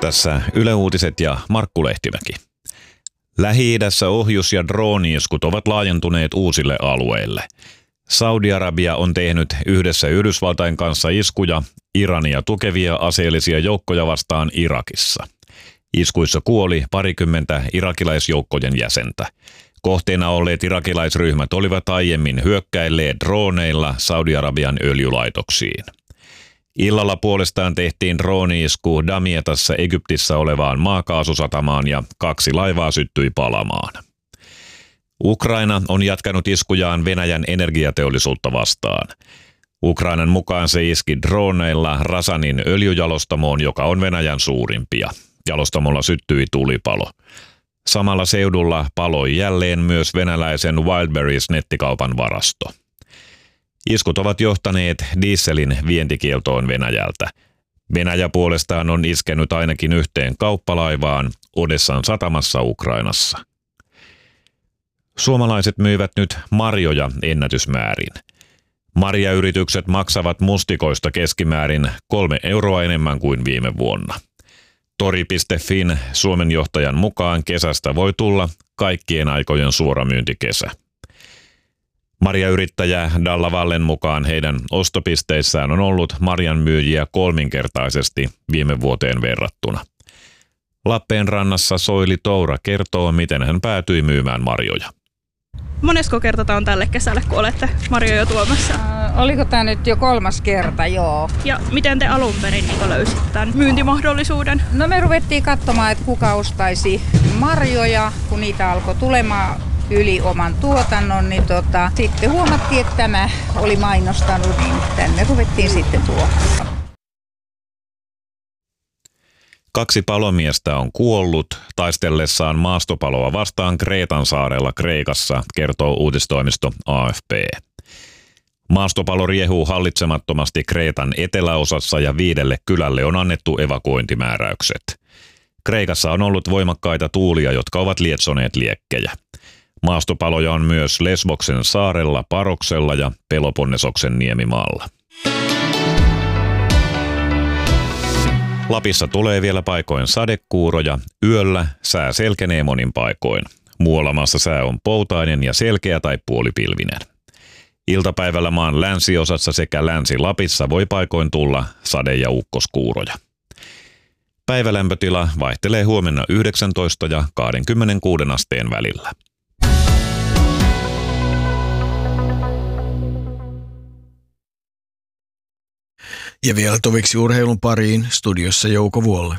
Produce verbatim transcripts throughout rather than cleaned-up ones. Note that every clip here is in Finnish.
Tässä Yle Uutiset ja Markku Lehtimäki. Lähi-idässä ohjus- ja drooni-iskut ovat laajentuneet uusille alueille. Saudi-Arabia on tehnyt yhdessä Yhdysvaltain kanssa iskuja Irania tukevia aseellisia joukkoja vastaan Irakissa. Iskuissa kuoli parikymmentä irakilaisjoukkojen jäsentä. Kohteena olleet irakilaisryhmät olivat aiemmin hyökkäilleet drooneilla Saudi-Arabian öljylaitoksiin. Illalla puolestaan tehtiin drooni-isku Damietassa Egyptissä olevaan maakaasusatamaan ja kaksi laivaa syttyi palamaan. Ukraina on jatkanut iskujaan Venäjän energiateollisuutta vastaan. Ukrainan mukaan se iski droneilla Rasanin öljyjalostamoon, joka on Venäjän suurimpia. Jalostamolla syttyi tulipalo. Samalla seudulla paloi jälleen myös venäläisen Wildberries-nettikaupan varasto. Iskut ovat johtaneet dieselin vientikieltoon Venäjältä. Venäjä puolestaan on iskenyt ainakin yhteen kauppalaivaan Odessan satamassa Ukrainassa. Suomalaiset myyvät nyt marjoja ennätysmäärin. Marjayritykset maksavat mustikoista keskimäärin kolme euroa enemmän kuin viime vuonna. Tori piste fin Suomen johtajan mukaan kesästä voi tulla kaikkien aikojen suoramyyntikesä. Marjayrittäjä Dalla Vallen mukaan heidän ostopisteissään on ollut marjanmyyjiä kolminkertaisesti viime vuoteen verrattuna. Lappeenrannassa Soili Toura kertoo, miten hän päätyi myymään marjoja. Monesko kerta tämä on tälle kesälle, kun olette marjoja tuomassa? Äh, oliko tämä nyt jo kolmas kerta, joo. Ja miten te alun perin niin löysitte tämän myyntimahdollisuuden? No me ruvettiin katsomaan, että kuka ostaisi marjoja, kun niitä alkoi tulemaan yli oman tuotannon, niin tota, sitten huomattiin, että tämä oli mainostanut, niin tänne ruvettiin sitten tuomaan. Kaksi palomiestä on kuollut taistellessaan maastopaloa vastaan Kreetan saarella Kreikassa, kertoo uutistoimisto A F P. Maastopalo riehuu hallitsemattomasti Kreetan eteläosassa ja viidelle kylälle on annettu evakuointimääräykset. Kreikassa on ollut voimakkaita tuulia, jotka ovat lietsoneet liekkejä. Maastopaloja on myös Lesboksen saarella, Paroksella ja Peloponnesoksen niemimaalla. Lapissa tulee vielä paikoin sadekuuroja, yöllä sää selkenee monin paikoin. Muualla maassa sää on poutainen ja selkeä tai puolipilvinen. Iltapäivällä maan länsiosassa sekä Länsi-Lapissa voi paikoin tulla sade- ja ukkoskuuroja. Päivälämpötila vaihtelee huomenna yhdeksäntoista ja kaksikymmentäkuusi asteen välillä. Ja vielä toviksi urheilun pariin, studiossa Jouko Vuolle.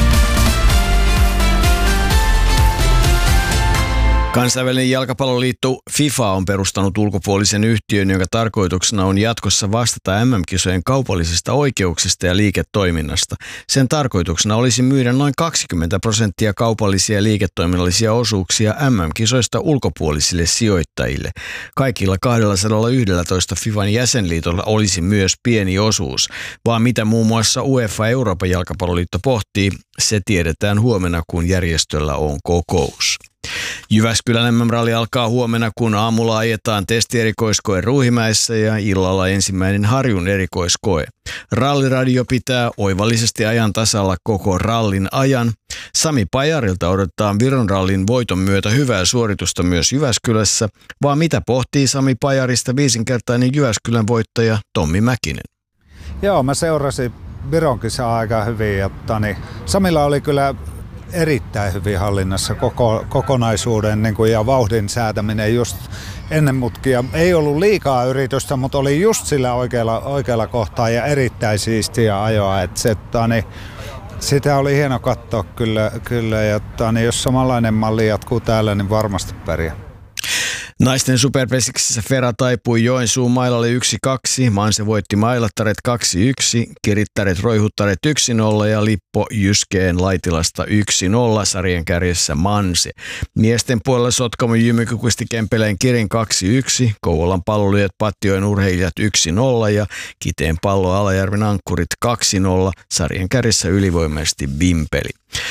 Kansainvälinen jalkapalloliitto FIFA on perustanut ulkopuolisen yhtiön, jonka tarkoituksena on jatkossa vastata M M-kisojen kaupallisista oikeuksista ja liiketoiminnasta. Sen tarkoituksena olisi myydä noin kaksikymmentä prosenttia kaupallisia ja liiketoiminnallisia osuuksia M M-kisoista ulkopuolisille sijoittajille. Kaikilla kaksisataayksitoista FIFAn jäsenliitolla olisi myös pieni osuus, vaan mitä muun muassa UEFA Euroopan jalkapalloliitto pohtii, se tiedetään huomenna, kun järjestöllä on kokous. Jyväskylän M M-ralli alkaa huomenna, kun aamulla ajetaan testierikoiskoe Ruuhimäessä ja illalla ensimmäinen Harjun erikoiskoe. Ralliradio pitää oivallisesti ajan tasalla koko rallin ajan. Sami Pajarilta odotetaan Viron rallin voiton myötä hyvää suoritusta myös Jyväskylässä, vaan mitä pohtii Sami Pajarista viisinkertainen Jyväskylän voittaja Tommi Mäkinen? Joo, mä seurasin Viron kisaa aika hyvin ja tani, Samilla oli kyllä erittäin hyvin hallinnassa koko, kokonaisuuden niin kuin, ja vauhdin säätäminen just ennen mutkia. Ei ollut liikaa yritystä, mutta oli just sillä oikealla, oikealla kohtaa ja erittäin siistiä ajoa. Et se, tani, sitä oli hieno katsoa kyllä, kyllä ja tani, jos samanlainen malli jatkuu täällä, niin varmasti pärjää. Naisten superpesiksessä Fera taipui Joensuun mailalle yksi kaksi, Manse voitti Mailattaret kaksi yksi, Kirittäret Roihuttaret yksi nolla ja Lippo Jyskeen Laitilasta yksi nolla, sarjan kärjessä Manse. Miesten puolella Sotkamo Jymy kukisti Kempeleen Kirin kaksi yksi, Kouvolan Pallolyöt Pattijoen Urheilijat yksi nolla ja Kiteen Pallo Alajärven Ankkurit kaksi nolla, sarjan kärjessä ylivoimaisesti Vimpeli.